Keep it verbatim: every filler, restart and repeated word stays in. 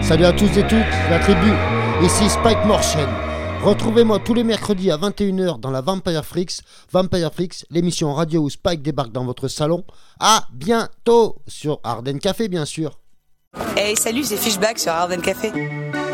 Salut à tous et toutes, la tribu, ici Spike Morchen. Retrouvez-moi tous les mercredis à vingt et une heures dans la Vampire Freaks. Vampire Freaks, l'émission radio où Spike débarque dans votre salon. À bientôt sur Arden Café, bien sûr. Hey, salut, c'est Fishback sur Arden Café.